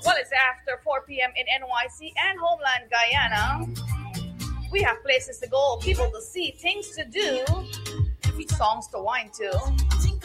Well, it's after 4 p.m. in NYC and Homeland Guyana. We have places to go, people to see, things to do, songs to whine to.